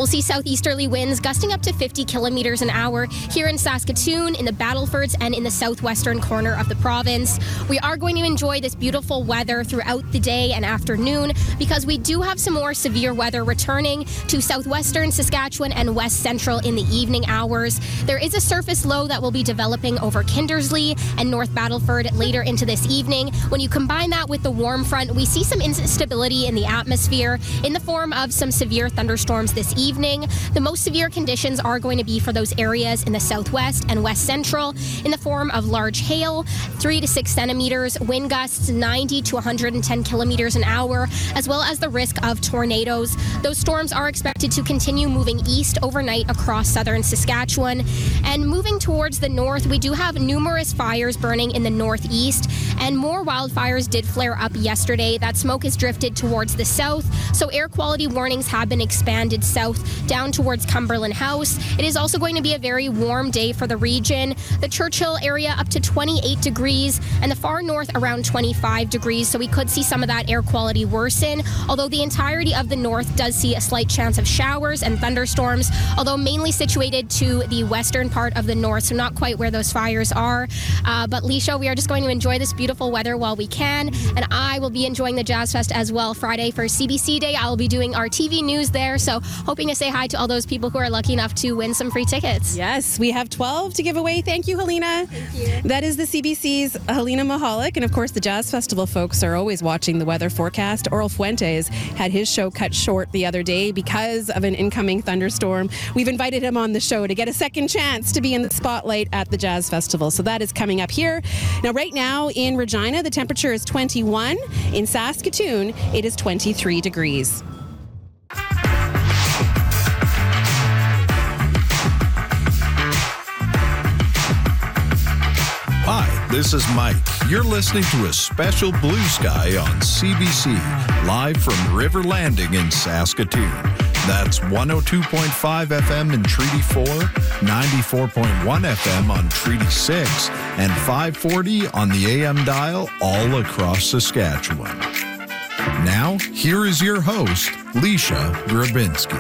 We'll see southeasterly winds gusting up to 50 kilometers an hour here in Saskatoon, in the Battlefords, and in the southwestern corner of the province. We are going to enjoy this beautiful weather throughout the day and afternoon because we do have some more severe weather returning to southwestern Saskatchewan and west central in the evening hours. There is a surface low that will be developing over Kindersley and North Battleford later into this evening. When you combine that with the warm front, we see some instability in the atmosphere in the form of some severe thunderstorms this evening. The most severe conditions are going to be for those areas in the southwest and west central in the form of large hail, 3 to 6 centimeters, wind gusts 90 to 110 kilometers an hour, as well as the risk of tornadoes. Those storms are expected to continue moving east overnight across southern Saskatchewan. And moving towards the north, we do have numerous fires burning in the northeast, and more wildfires did flare up yesterday. That smoke has drifted towards the south, so air quality warnings have been expanded south down towards Cumberland House. It is also going to be a very warm day for the region. The Churchill area up to 28 degrees, and the far north around 25 degrees, so we could see some of that air quality worsen, although the entirety of the north does see a slight chance of showers and thunderstorms, although mainly situated to the western part of the north, so not quite where those fires are. But Leisha, we are just going to enjoy this beautiful weather while we can, and I will be enjoying the Jazz Fest as well Friday for CBC Day. I will be doing our TV news there, so hoping to say hi to all those people who are lucky enough to win some free tickets. Yes, we have 12 to give away. Thank you, Helena. Thank you. That is the CBC's Helena Mahalik, and of course the Jazz Festival folks are always watching the weather forecast. Oral Fuentes had his show cut short the other day because of an incoming thunderstorm. We've invited him on the show to get a second chance to be in the spotlight at the Jazz Festival, so that is coming up here. Now, right now in Regina, the temperature is 21. In Saskatoon, it is 23 degrees. Hi, this is Mike. You're listening to a special Blue Sky on CBC, live from River Landing in Saskatoon. That's 102.5 FM in Treaty 4, 94.1 FM on Treaty 6, and 540 on the AM dial all across Saskatchewan. Now, here is your host, Leisha Grabinski.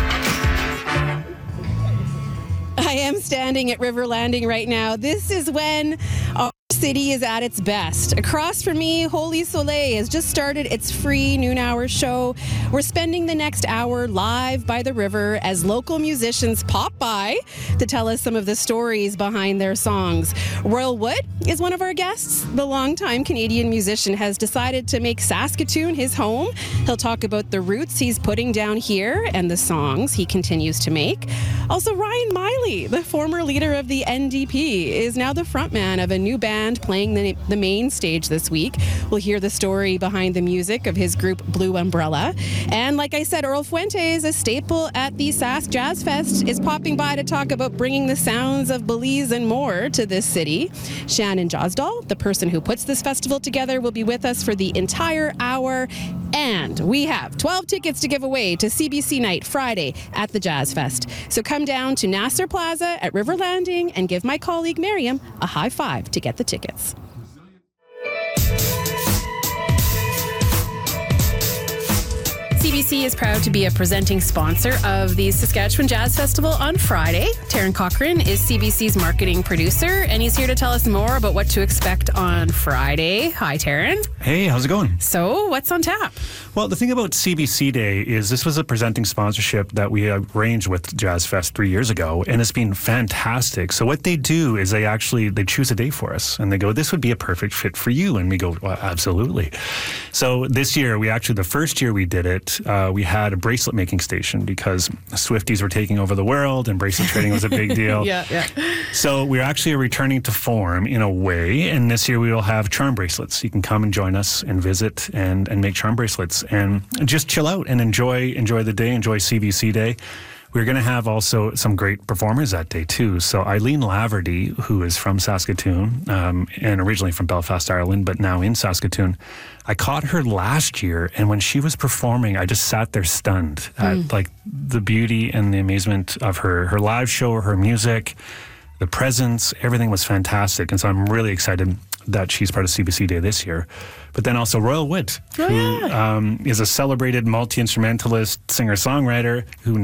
I am standing at River Landing right now. This is when our city is at its best. Across from me, Holy Soleil has just started its free noon hour show. We're spending the next hour live by the river as local musicians pop by to tell us some of the stories behind their songs. Royal Wood is one of our guests. The longtime Canadian musician has decided to make Saskatoon his home. He'll talk about the roots he's putting down here and the songs he continues to make. Also, Ryan Miley, the former leader of the NDP, is now the frontman of a new band playing the main stage this week. We'll hear the story behind the music of his group Blue Umbrella. And like I said, Oral Fuentes, a staple at the Sask Jazz Fest, is popping by to talk about bringing the sounds of Belize and more to this city. Shannon Josdal, the person who puts this festival together, will be with us for the entire hour. And we have 12 tickets to give away to CBC Night Friday at the Jazz Fest. So come down to Nasser Plaza at River Landing and give my colleague Miriam a high five to get the tickets. CBC is proud to be a presenting sponsor of the Saskatchewan Jazz Festival on Friday. Taryn Cochran is CBC's marketing producer, and he's here to tell us more about what to expect on Friday. Hi, Taryn. Hey, how's it going? So, what's on tap? Well, the thing about CBC Day is this was a presenting sponsorship that we arranged with Jazz Fest 3 years ago, and it's been fantastic. So what they do is they choose a day for us, and they go, this would be a perfect fit for you. And we go, well, absolutely. So this year, the first year we did it, we had a bracelet making station because Swifties were taking over the world and bracelet trading was a big deal. Yeah. So we're actually returning to form in a way, and this year we will have charm bracelets. You can come and join us and visit and make charm bracelets and just chill out and enjoy the day, enjoy CBC Day. We're going to have also some great performers that day too. So Eileen Laverty, who is from Saskatoon and originally from Belfast, Ireland, but now in Saskatoon, I caught her last year, and when she was performing, I just sat there stunned at like the beauty and the amazement of her live show, her music, the presence, everything was fantastic. And so I'm really excited that she's part of CBC Day this year. But then also Royal Wood, who is a celebrated multi-instrumentalist, singer-songwriter who